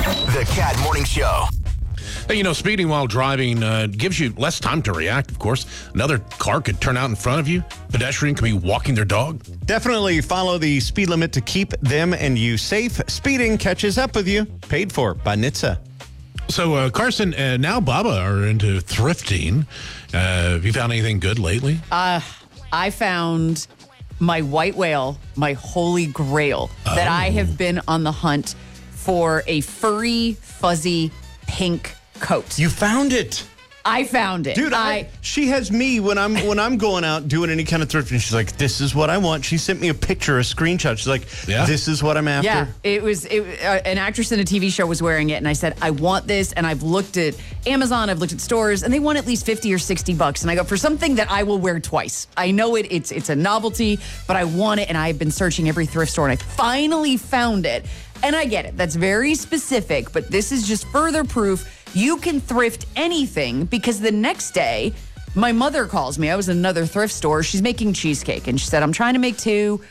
The Cat Morning Show. Hey, speeding while driving gives you less time to react, of course. Another car could turn out in front of you. Pedestrian could be walking their dog. Definitely follow the speed limit to keep them and you safe. Speeding catches up with you. Paid for by NHTSA. So, Carson, now Baba are into thrifting. Have you found anything good lately? I found my white whale, my holy grail, that I have been on the hunt for a furry, fuzzy, pink coat. You found it. I found it. Dude, she has me when I'm going out doing any kind of thrifting. She's like, this is what I want. She sent me a picture, a screenshot. She's like, this is what I'm after. Yeah, it was an actress in a TV show was wearing it, and I said, I want this. And I've looked at Amazon, I've looked at stores, and they want at least $50 or $60. And I go, for something that I will wear twice. I know it's a novelty, but I want it, and I've been searching every thrift store, and I finally found it. And I get it. That's very specific, but this is just further proof you can thrift anything, because the next day, my mother calls me. I was in another thrift store. She's making cheesecake, and she said, I'm trying to make 2.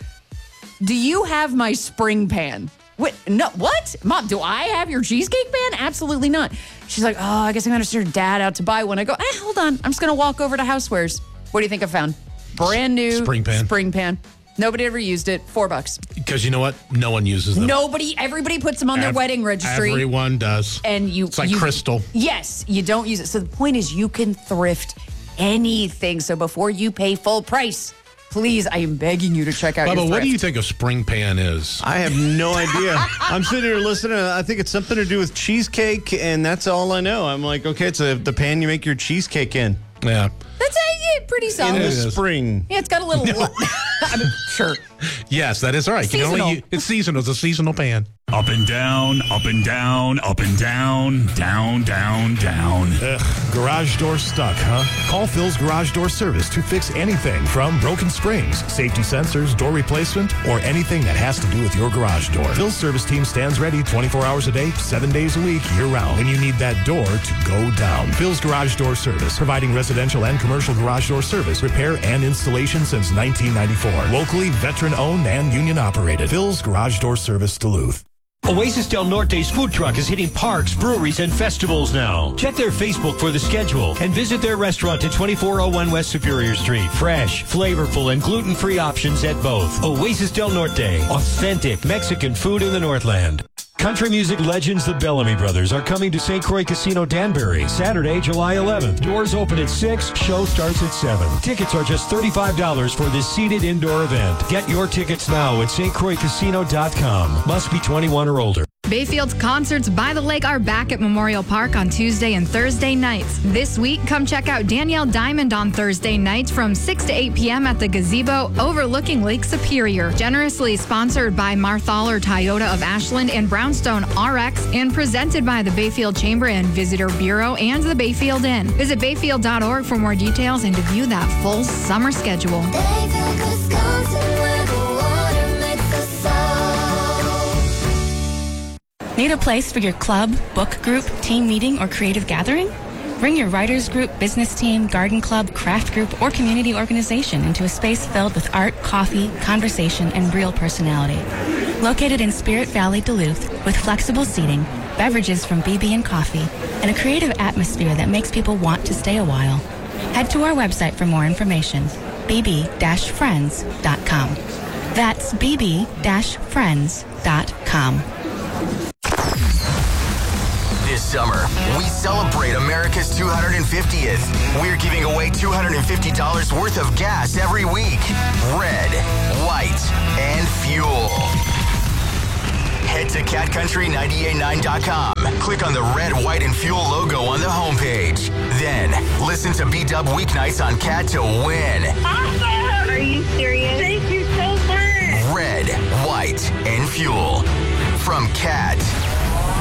Do you have my spring pan? What? No, what? Mom, do I have your cheesecake pan? Absolutely not. She's like, I guess I'm going to send her dad out to buy one. I go, hold on. I'm just going to walk over to Housewares. What do you think I found? Brand new spring pan. Nobody ever used it. $4. Because you know what? No one uses them. Everybody puts them on their wedding registry. Everyone does. And it's like crystal. Yes, you don't use it. So the point is, you can thrift anything. So before you pay full price, please, I am begging you to check out your thrift. What do you think a spring pan is? I have no idea. I'm sitting here listening. I think it's something to do with cheesecake, and that's all I know. I'm like, okay, it's the pan you make your cheesecake in. Yeah. That's pretty solid. In the spring. Yeah, it's got a little... I'm sure. Yes, that is right. It's seasonal. It's a seasonal pan. Up and down, up and down, up and down, down, down, down. Garage door stuck, huh? Call Phil's Garage Door Service to fix anything from broken springs, safety sensors, door replacement, or anything that has to do with your garage door. Phil's service team stands ready 24 hours a day, 7 days a week, year-round, when you need that door to go down. Phil's Garage Door Service, providing residential and commercial garage door service, repair, and installation since 1994. Locally, veteran-owned and union-operated. Phil's Garage Door Service, Duluth. Oasis Del Norte's food truck is hitting parks, breweries, and festivals now. Check their Facebook for the schedule and visit their restaurant at 2401 West Superior Street. Fresh, flavorful, and gluten-free options at both. Oasis Del Norte, authentic Mexican food in the Northland. Country music legends the Bellamy Brothers are coming to St. Croix Casino Danbury, Saturday, July 11th. Doors open at 6, show starts at 7. Tickets are just $35 for this seated indoor event. Get your tickets now at stcroixcasino.com. Must be 21 or older. Bayfield's Concerts by the Lake are back at Memorial Park on Tuesday and Thursday nights. This week, come check out Danielle Diamond on Thursday nights from 6 to 8 p.m. at the Gazebo overlooking Lake Superior. Generously sponsored by Marthaler Toyota of Ashland and Brownstone RX, and presented by the Bayfield Chamber and Visitor Bureau and the Bayfield Inn. Visit bayfield.org for more details and to view that full summer schedule. Bayfield, Wisconsin, where the water makes the soul. Need a place for your club, book group, team meeting, or creative gathering? Bring your writers group, business team, garden club, craft group, or community organization into a space filled with art, coffee, conversation, and real personality. Located in Spirit Valley, Duluth, with flexible seating, beverages from BB and Coffee, and a creative atmosphere that makes people want to stay a while. Head to our website for more information, bb-friends.com. That's bb-friends.com. This summer, we celebrate America's 250th. We're giving away $250 worth of gas every week. Red, white, and fuel. Head to catcountry989.com. Click on the red, white, and fuel logo on the homepage. Then, listen to B-Dub weeknights on Cat to win. Awesome! Are you serious? Thank you so much. Red, white, and fuel. From Cat.